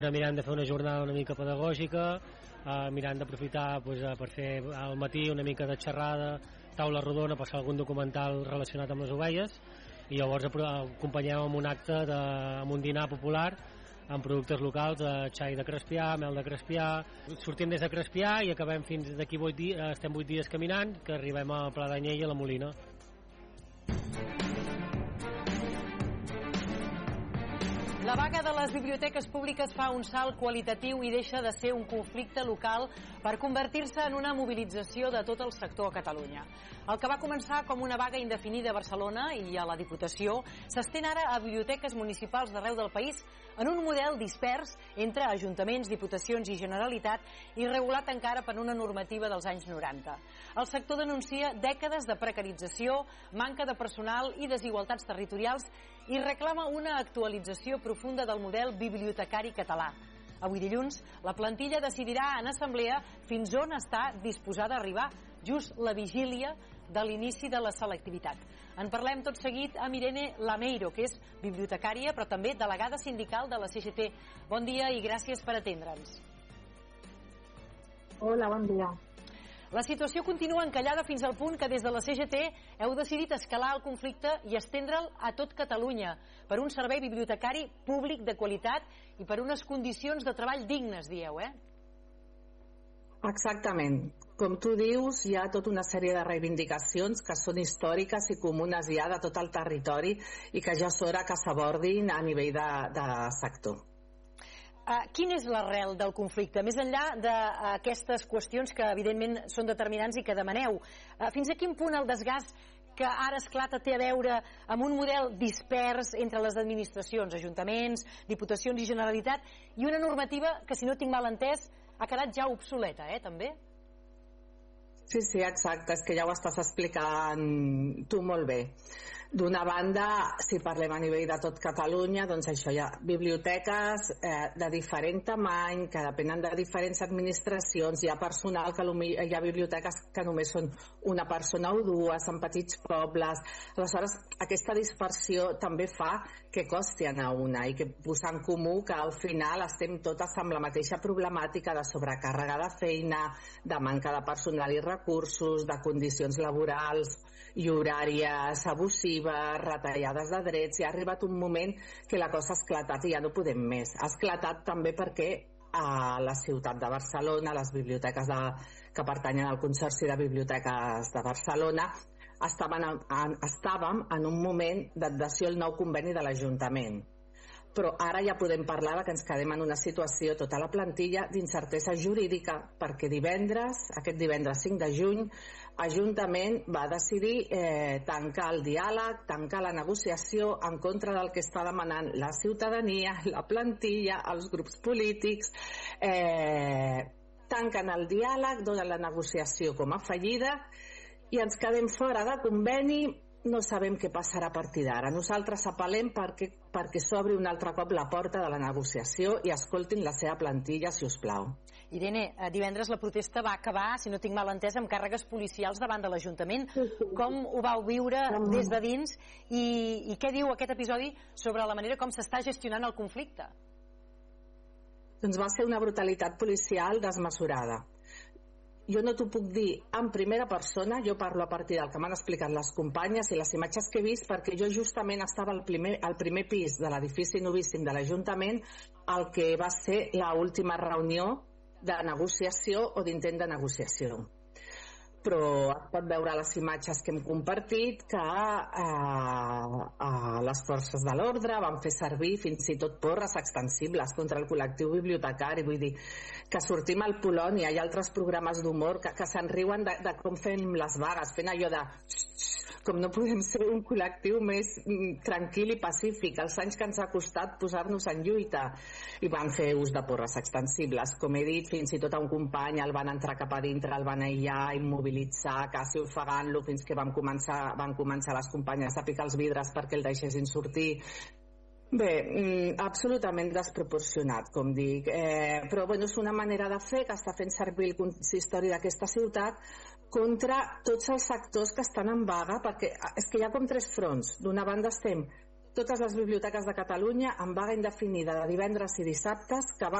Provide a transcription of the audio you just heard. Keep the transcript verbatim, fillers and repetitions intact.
Mirant de fer una jornada una mica pedagògica, eh, mirant d'aprofitar pues, per fer al matí una mica de xerrada, taula rodona, passar algun documental relacionat amb les ovelles, i llavors acompanyem amb un acte, de, amb un dinar popular amb productes locals, de xai de Crespià, mel de Crespià. Sortim des de Crespià i acabem fins d'aquí vuit dies, estem vuit dies caminant, que arribem a Pla d'Anyell i a la Molina. La vaga de les biblioteques públiques fa un salt qualitatiu i deixa de ser un conflicte local per convertir-se en una mobilització de tot el sector a Catalunya. El que va començar com una vaga indefinida a Barcelona i a la Diputació s'estén ara a biblioteques municipals d'arreu del país en un model dispers entre ajuntaments, diputacions i Generalitat i regulat encara per una normativa dels anys noranta. El sector denuncia dècades de precarització, manca de personal i desigualtats territorials i reclama una actualització profunda del model bibliotecari català. Avui dilluns, la plantilla decidirà en assemblea fins on està disposada a arribar, just la vigília de l'inici de la selectivitat. En parlem tot seguit amb Irene Lameiro, que és bibliotecària, però també delegada sindical de la C G T. Bon dia i gràcies per atendre'ns. Hola, bon dia. La situació continua encallada fins al punt que des de la C G T heu decidit escalar el conflicte i estendre'l a tot Catalunya per un servei bibliotecari públic de qualitat i per unes condicions de treball dignes, dieu, eh? Exactament. Com tu dius, hi ha tota una sèrie de reivindicacions que són històriques i comunes ja de tot el territori i que ja és hora que s'abordin a nivell de, de sector. Uh, quina és l'arrel del conflicte, més enllà d'aquestes qüestions que evidentment són determinants i que demaneu? Uh, fins a quin punt el desgast que ara esclata té a veure amb un model dispers entre les administracions, ajuntaments, diputacions i Generalitat, i una normativa que, si no tinc mal entès, ha quedat ja obsoleta, eh, també? Sí, sí, exacte, és que ja ho estàs explicant tu molt bé. D'una banda, si parlem a nivell de tot Catalunya, doncs això hi ha biblioteques eh, de diferent tamany, que depenen de diferents administracions, hi ha personal, que hi ha biblioteques que només són una persona o dues, en petits pobles. Aleshores, aquesta dispersió també fa que costi anar una i que posar en comú que al final estem totes amb la mateixa problemàtica de sobrecàrrega de feina, de manca de personal i recursos, de condicions laborals i horàries abusives, retallades de drets, i ha arribat un moment que la cosa ha esclatat i ja no podem més. Ha esclatat també perquè a la ciutat de Barcelona, les biblioteques de, que pertanyen al Consorci de Biblioteques de Barcelona, estaven en, estàvem en un moment d'adhesió al nou conveni de l'Ajuntament. Però ara ja podem parlar que ens quedem en una situació, tota la plantilla, d'incertesa jurídica, perquè divendres, aquest divendres cinc de juny, Ajuntament va decidir eh, tancar el diàleg, tancar la negociació en contra del que està demanant la ciutadania, la plantilla, els grups polítics. Eh, tanquen el diàleg, donen la negociació com a fallida i ens quedem fora de conveni. No sabem què passarà a partir d'ara. Nosaltres apel·lem perquè, perquè s'obri un altre cop la porta de la negociació i escoltin la seva plantilla, si us plau. Irene, divendres la protesta va acabar, si no tinc mal entès, amb càrregues policials davant de l'Ajuntament. Sí, sí. Com ho vau viure des de dins i, i què diu aquest episodi sobre la manera com s'està gestionant el conflicte? Doncs va ser una brutalitat policial desmesurada. Jo no t'ho puc dir en primera persona, jo parlo a partir del que m'han explicat les companyes i les imatges que he vist, perquè jo justament estava al primer, al primer pis de l'edifici novíssim de l'Ajuntament, el que va ser l'última reunió de negociació o d'intent de negociació. Però es pot veure a les imatges que hem compartit que eh, eh, les forces de l'ordre van fer servir fins i tot porres extensibles contra el col·lectiu bibliotecari. Vull dir que sortim al Polònia, hi ha altres programes d'humor que, que se'n riuen de, de com fem les vagues, fent allò de com no podem ser un col·lectiu més tranquil i pacífic, els anys que ens ha costat posar-nos en lluita, i van fer ús de porres extensibles. Com he dit, fins i tot a un company el van entrar cap a dintre, el van aïllar, immobilitzar, quasi ofegant-lo, fins que van començar, van començar les companyes a picar els vidres perquè el deixessin sortir. Bé, absolutament desproporcionat, com dic, eh, però bueno, és una manera de fer que està fent servir el consistori d'aquesta ciutat contra tots els sectors que estan en vaga, perquè és que hi ha com tres fronts. D'una banda estem totes les biblioteques de Catalunya en vaga indefinida de divendres i dissabtes que va